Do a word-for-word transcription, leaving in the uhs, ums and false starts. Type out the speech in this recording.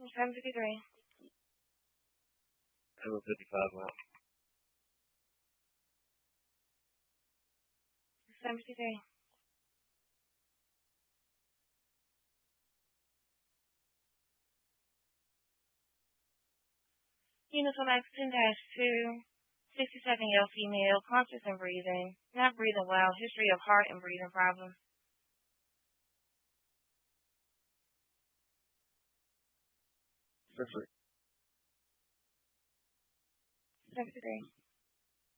seven fifty-three. seven fifty-five out. seven fifty-three. Uniform Mexican dash two. sixty-seven year old female, conscious and breathing. Not breathing well. History of heart and breathing problems. Perfect. seven fifty-three.